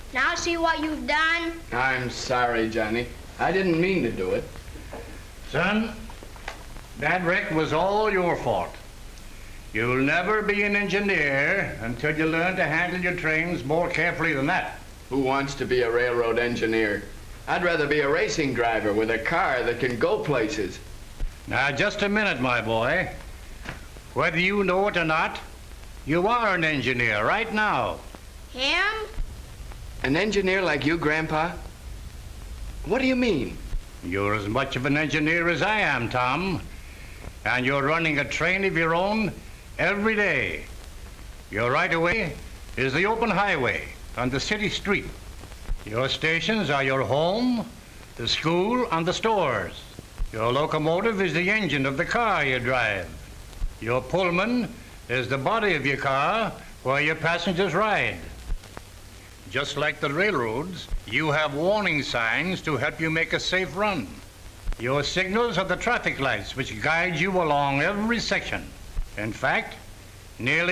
Now see what you've done? I'm sorry, Johnny. I didn't mean to do it. Son, that wreck was all your fault. You'll never be an engineer until you learn to handle your trains more carefully than that. Who wants to be a railroad engineer? I'd rather be a racing driver with a car that can go places. Now, just a minute, my boy. Whether you know it or not, you are an engineer right now. Him? An engineer like you, Grandpa? What do you mean? You're as much of an engineer as I am, Tom. And you're running a train of your own every day. Your right-of-way is the open highway on the city street. Your stations are your home, the school, and the stores. Your locomotive is the engine of the car you drive. Your Pullman is the body of your car where your passengers ride. Just like the railroads, you have warning signs to help you make a safe run. Your signals are the traffic lights which guide you along every section. In fact, nearly